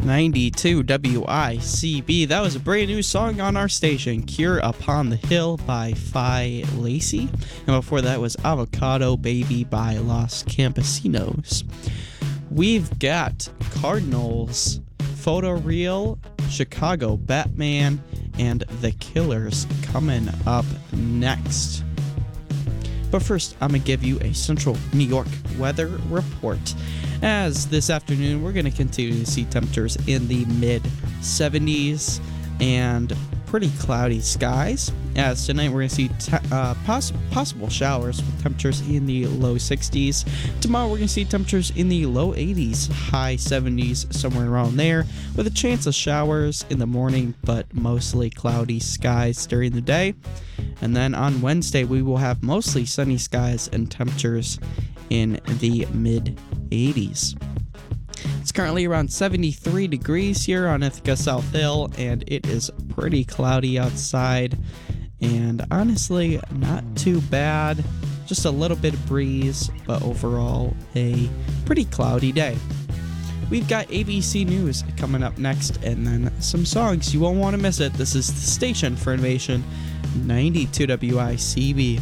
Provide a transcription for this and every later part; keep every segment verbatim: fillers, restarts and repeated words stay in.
ninety-two W I C B. That was a brand new song on our station, Cure Upon the Hill by Phi Lacey. And before that was Avocado Baby by Los Campesinos. We've got Cardinals, Photoreal, Chicago Batman, and The Killers coming up next. But first, I'm going to give you a Central New York weather report. As this afternoon, we're going to continue to see temperatures in the mid seventies and pretty cloudy skies. As tonight, we're going to see te- uh, poss- possible showers with temperatures in the low sixties. Tomorrow, we're going to see temperatures in the low eighties, high seventies, somewhere around there, with a chance of showers in the morning, but mostly cloudy skies during the day. And then on Wednesday, we will have mostly sunny skies and temperatures in the mid eighties. It's currently around seventy-three degrees here on Ithaca South Hill, and it is pretty cloudy outside. And honestly, not too bad. Just a little bit of breeze, but overall, a pretty cloudy day. We've got A B C News coming up next, and then some songs. You won't want to miss it. This is the station for Innovation, ninety-two W I C B.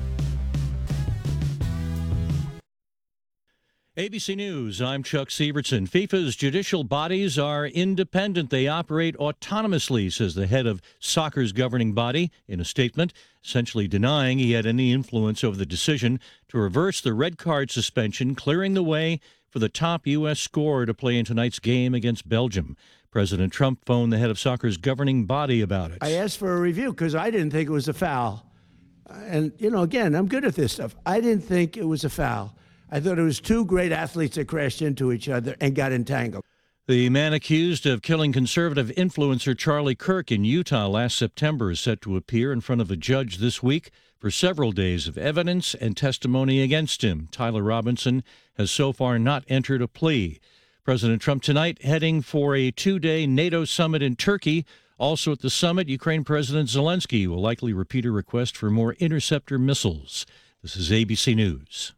A B C News, I'm Chuck Sievertson. FIFA's judicial bodies are independent. They operate autonomously, says the head of soccer's governing body in a statement, essentially denying he had any influence over the decision to reverse the red card suspension, clearing the way for the top U S scorer to play in tonight's game against Belgium. President Trump phoned the head of soccer's governing body about it. I asked for a review because I didn't think it was a foul. And, you know, again, I'm good at this stuff. I didn't think it was a foul. I thought it was two great athletes that crashed into each other and got entangled. The man accused of killing conservative influencer Charlie Kirk in Utah last September is set to appear in front of a judge this week for several days of evidence and testimony against him. Tyler Robinson has so far not entered a plea. President Trump tonight heading for a two-day NATO summit in Turkey. Also at the summit, Ukraine President Zelensky will likely repeat a request for more interceptor missiles. This is A B C News.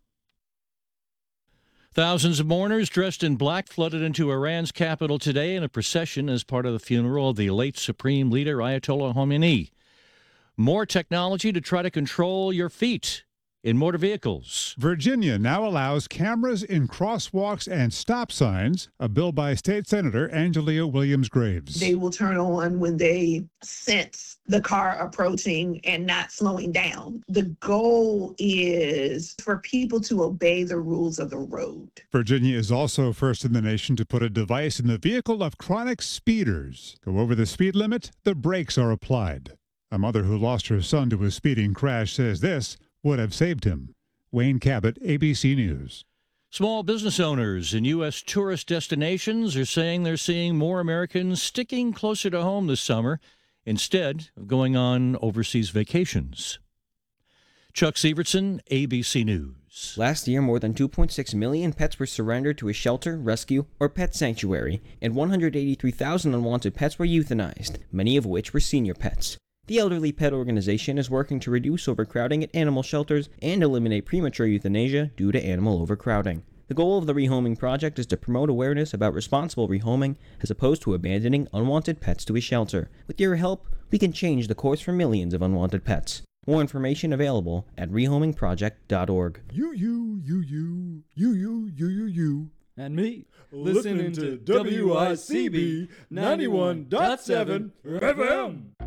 Thousands of mourners dressed in black flooded into Iran's capital today in a procession as part of the funeral of the late Supreme Leader Ayatollah Khomeini. More technology to try to control your feet in motor vehicles. Virginia now allows cameras in crosswalks and stop signs, a bill by State Senator Angelia Williams-Graves. They will turn on when they sense the car approaching and not slowing down. The goal is for people to obey the rules of the road. Virginia is also first in the nation to put a device in the vehicle of chronic speeders. Go over the speed limit, the brakes are applied. A mother who lost her son to a speeding crash says this would have saved him. Wayne Cabot, A B C News. Small business owners in U S tourist destinations are saying they're seeing more Americans sticking closer to home this summer instead of going on overseas vacations. Chuck Sievertson, A B C News. Last year, more than two point six million pets were surrendered to a shelter, rescue, or pet sanctuary, and one hundred eighty-three thousand unwanted pets were euthanized, many of which were senior pets. The Elderly Pet Organization is working to reduce overcrowding at animal shelters and eliminate premature euthanasia due to animal overcrowding. The goal of the Rehoming Project is to promote awareness about responsible rehoming as opposed to abandoning unwanted pets to a shelter. With your help, we can change the course for millions of unwanted pets. More information available at rehoming project dot org. You, you, you, you, you, you, you, you, you. And me, listening to W I C B ninety-one point seven F M.